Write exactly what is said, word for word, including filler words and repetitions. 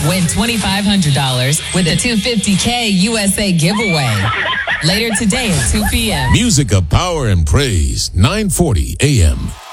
Win twenty-five hundred dollars with a two hundred fifty K U S A giveaway. Later today at two p.m. Music of Power and Praise, nine forty a.m.